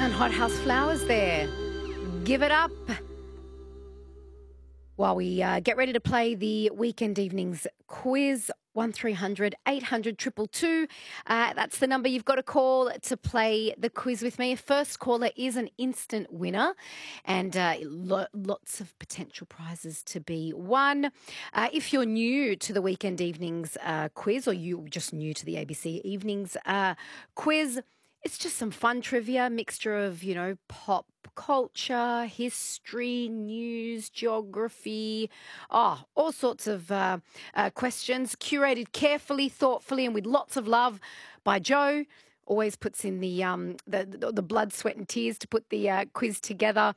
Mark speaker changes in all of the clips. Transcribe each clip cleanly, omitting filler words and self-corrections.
Speaker 1: And Hothouse Flowers there. Give it up. While we get ready to play the weekend evenings quiz, 1300 800 222. That's the number you've got to call to play the quiz with me. First caller is an instant winner and lots of potential prizes to be won. If you're new to the weekend evenings quiz, or you're just new to the ABC evenings quiz, it's just some fun trivia, mixture of, pop culture, history, news, geography, all sorts of questions, curated carefully, thoughtfully, and with lots of love by Joe. Always puts in the blood, sweat, and tears to put the quiz together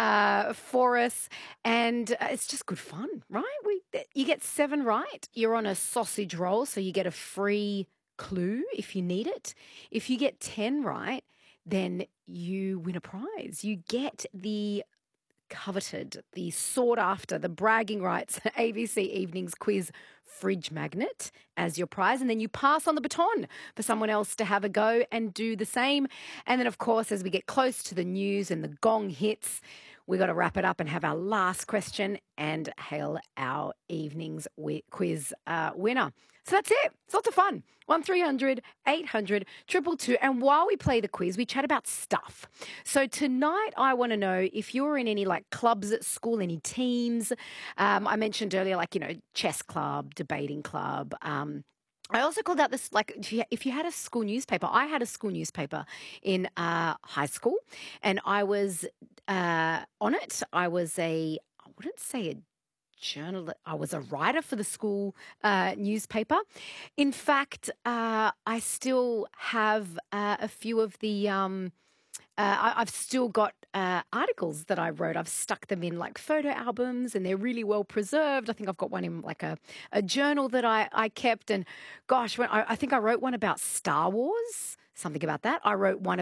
Speaker 1: for us, and it's just good fun, right? You get 7 right, you're on a sausage roll, so you get a free clue if you need it. If you get 10 right, then you win a prize. You get the coveted, the sought after, the bragging rights ABC Evenings Quiz fridge magnet as your prize, and then you pass on the baton for someone else to have a go and do the same. And then, of course, as we get close to the news and the gong hits, we got to wrap it up and have our last question and hail our evening's quiz winner. So that's it. It's lots of fun. 1300 800 222. And while we play the quiz, we chat about stuff. So tonight I want to know if you're in any clubs at school, any teams. I mentioned earlier, chess club, debating club. I also called out this, if you had a school newspaper. I had a school newspaper in high school, and I was on it. I wouldn't say a journalist. I was a writer for the school newspaper. In fact, I still have a few of the. I've still got articles that I wrote. I've stuck them in photo albums, and they're really well preserved. I think I've got one in a journal that I kept. And gosh, I think I wrote one about Star Wars, something about that. I wrote one